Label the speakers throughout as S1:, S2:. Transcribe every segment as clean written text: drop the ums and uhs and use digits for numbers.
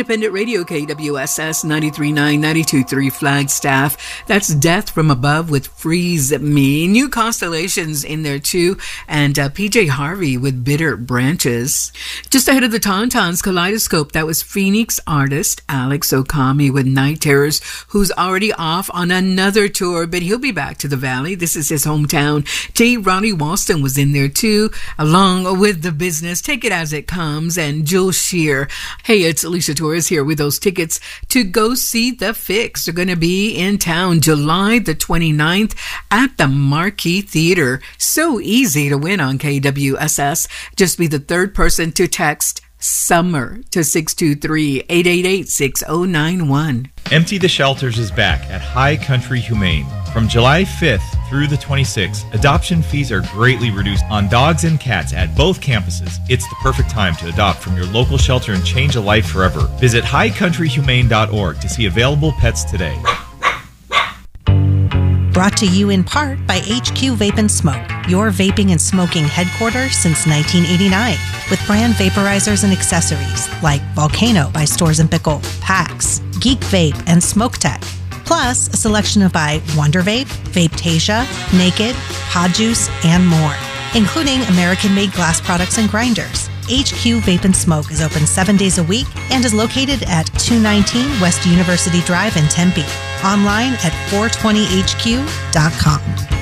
S1: Independent Radio KWSS 93.9, 92.3 Flagstaff. That's Death from Above with Freeze Me. New Constellations in there too. And PJ Harvey with Bitter Branches. Just ahead of the Tauntauns Kaleidoscope, that was Phoenix artist Alex Okami with Night Terrors, who's already off on another tour, but he'll be back to the Valley. This is his hometown. J. Ronnie Walston was in there too, along with The Business, Take It As It Comes, and Jill Shear. Hey, it's Alicia Torres here with those tickets to go see The Fix. They're going to be in town July the 29th at the Marquee Theater. So easy to win on KWSS. Just be the third person to text SUMMER to 623-888-6091.
S2: Empty the Shelters is back at High Country Humane. From July 5th through the 26th, adoption fees are greatly reduced on dogs and cats at both campuses. It's the perfect time to adopt from your local shelter and change a life forever. Visit highcountryhumane.org to see available pets today.
S3: Brought to you in part by HQ Vape and Smoke, your vaping and smoking headquarters since 1989, with brand vaporizers and accessories like Volcano by Stores & Pickle, PAX, Geek Vape, and Smoke Tech. Plus, a selection of by Wonder Vape, Vapetasia, Naked, Pod Juice, and more, including American-made glass products and grinders. HQ Vape and Smoke is open 7 days a week and is located at 219 West University Drive in Tempe. Online at 420hq.com.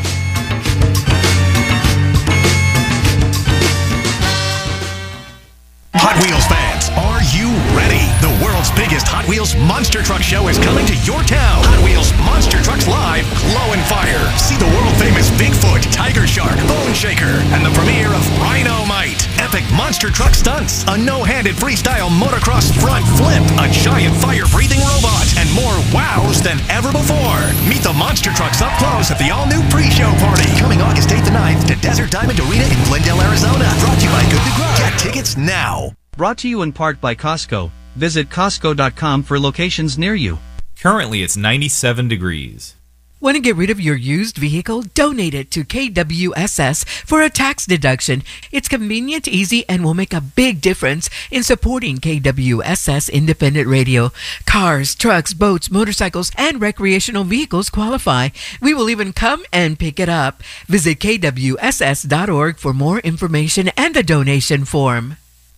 S4: Hot Wheels fans, are you ready? The world's biggest Hot Wheels Monster Truck Show is coming to your town. Hot Wheels Monster Trucks Live, Glow and Fire. See the world-famous Bigfoot, Tiger Shark, Bone Shaker, and the premiere of Rhino-Mite. Epic monster truck stunts, a no-handed freestyle motocross front flip, a giant fire-breathing robot, and more wows than ever before. Meet the monster trucks up close at the all-new pre-show party. Coming August 8th and 9th to Desert Diamond Arena in Glendale, Arizona. Brought to you by Good to Grow. Get tickets now.
S5: Brought to you in part by Costco. Visit Costco.com for locations near you.
S2: Currently, it's 97 degrees.
S1: Want to get rid of your used vehicle? Donate it to KWSS for a tax deduction. It's convenient, easy, and will make a big difference in supporting KWSS Independent Radio. Cars, trucks, boats, motorcycles, and recreational vehicles qualify. We will even come and pick it up. Visit KWSS.org for more information and a donation form.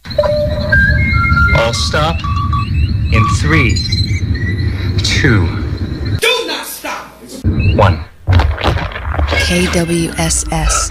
S6: All stop in 3, 2.
S7: Do not stop!
S6: 1.
S8: KWSS